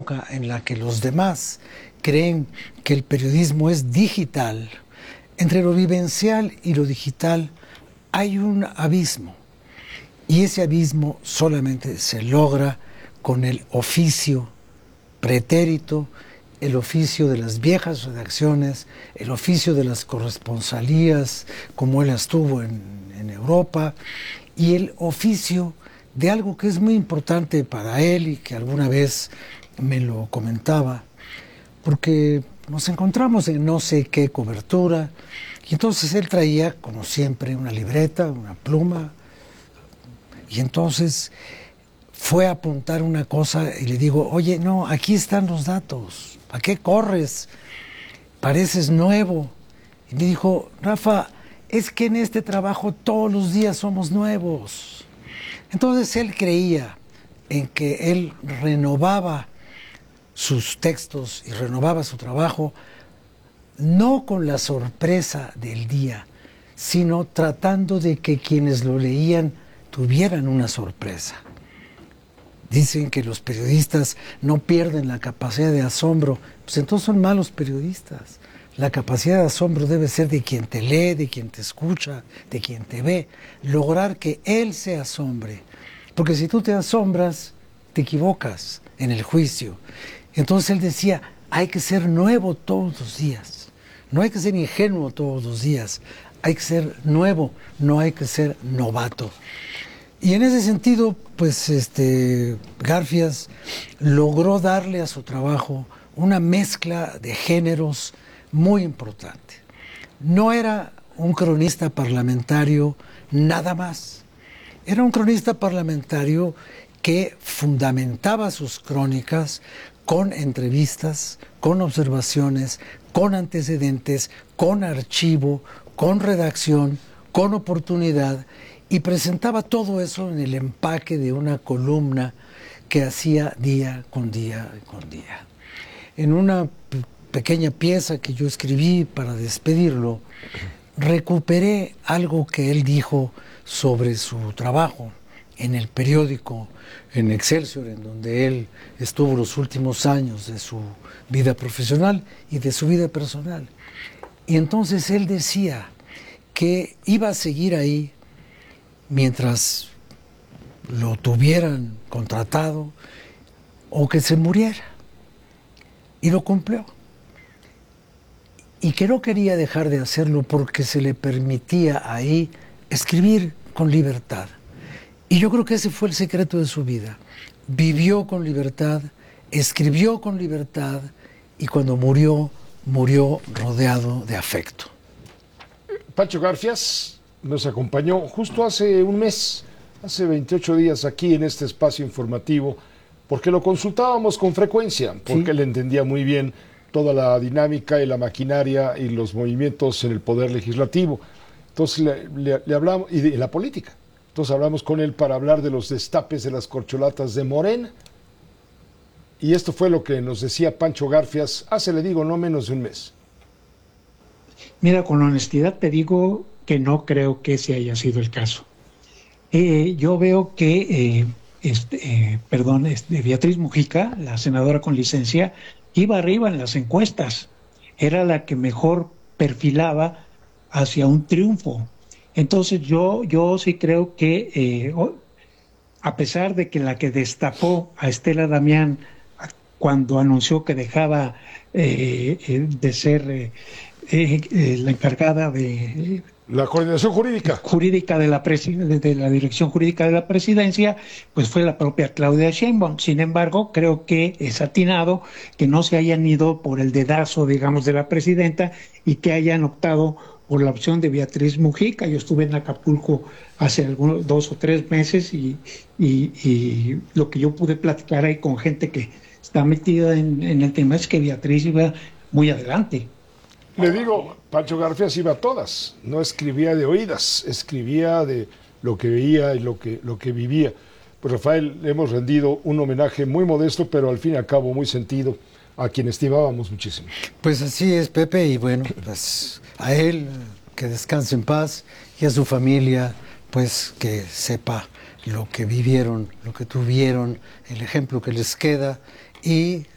época en la que los demás creen que el periodismo es digital, entre lo vivencial y lo digital hay un abismo. Y ese abismo solamente se logra con el oficio pretérito, el oficio de las viejas redacciones, el oficio de las corresponsalías, como él estuvo en Europa, y el oficio de algo que es muy importante para él y que alguna vez me lo comentaba, porque nos encontramos en no sé qué cobertura, y entonces él traía, como siempre, una libreta, una pluma, y entonces fue a apuntar una cosa y le digo, oye, no, aquí están los datos, ¿a qué corres? Pareces nuevo. Y me dijo, Rafa, es que en este trabajo todos los días somos nuevos. Entonces él creía en que él renovaba sus textos y renovaba su trabajo, no con la sorpresa del día, sino tratando de que quienes lo leían tuvieran una sorpresa. Dicen que los periodistas no pierden la capacidad de asombro, pues entonces son malos periodistas. La capacidad de asombro debe ser de quien te lee, de quien te escucha, de quien te ve. Lograr que él se asombre. Porque si tú te asombras, te equivocas en el juicio. Entonces él decía, hay que ser nuevo todos los días. No hay que ser ingenuo todos los días. Hay que ser nuevo, no hay que ser novato. Y en ese sentido, pues Garfias logró darle a su trabajo una mezcla de géneros muy importante. No era un cronista parlamentario nada más. Era un cronista parlamentario que fundamentaba sus crónicas con entrevistas, con observaciones, con antecedentes, con archivo, con redacción, con oportunidad, y presentaba todo eso en el empaque de una columna que hacía día con día con día. En una pequeña pieza que yo escribí para despedirlo, recuperé algo que él dijo sobre su trabajo en el periódico, en Excelsior, en donde él estuvo los últimos años de su vida profesional y de su vida personal. Y entonces él decía que iba a seguir ahí mientras lo tuvieran contratado o que se muriera. Y lo cumplió. Y que no quería dejar de hacerlo porque se le permitía ahí escribir con libertad. Y yo creo que ese fue el secreto de su vida. Vivió con libertad, escribió con libertad y cuando murió, murió rodeado de afecto. Pancho Garfias nos acompañó justo hace un mes, hace 28 días aquí en este espacio informativo, porque lo consultábamos con frecuencia, porque ¿sí? Él entendía muy bien toda la dinámica y la maquinaria y los movimientos en el poder legislativo. Entonces le hablamos, y de la política. Entonces hablamos con él para hablar de los destapes de las corcholatas de Morena. Y esto fue lo que nos decía Pancho Garfias hace, le digo, no menos de un mes. Mira, con honestidad te digo que no creo que ese haya sido el caso. Yo veo que, Beatriz Mujica, la senadora con licencia, iba arriba en las encuestas. Era la que mejor perfilaba hacia un triunfo. Entonces yo sí creo que, a pesar de que la que destapó a Estela Damián cuando anunció que dejaba de ser la encargada de la coordinación jurídica de la dirección jurídica de la presidencia, pues fue la propia Claudia Sheinbaum. Sin embargo, creo que es atinado que no se hayan ido por el dedazo, digamos, de la presidenta y que hayan optado por la opción de Beatriz Mujica. Yo estuve en Acapulco hace 2 o 3 meses y lo que yo pude platicar ahí con gente que está metida en el tema es que Beatriz iba muy adelante. Le digo, Pancho Garfias iba a todas, no escribía de oídas, escribía de lo que veía y lo que vivía. Pues Rafael, le hemos rendido un homenaje muy modesto, pero al fin y al cabo muy sentido, a quien estimábamos muchísimo. Pues así es, Pepe, y bueno, pues a él que descanse en paz y a su familia, pues que sepa lo que vivieron, lo que tuvieron, el ejemplo que les queda y